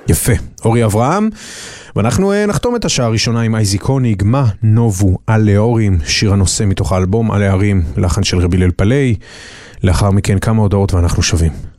יפה, אורי אברהם, ואנחנו נחתום את השעה הראשונה עם אייזיק הוניג, מה נובו על להורים, שיר הנושא מתוך האלבום על ההרים, לחן של רבי ליל פלי, לאחר מכן כמה הודעות ואנחנו שווים.